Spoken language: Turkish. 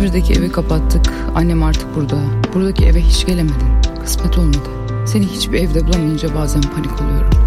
İzmir'deki evi kapattık. Annem artık burada. Buradaki eve hiç gelemedin. Kısmet olmadı. Seni hiçbir evde bulamayınca bazen panik oluyorum.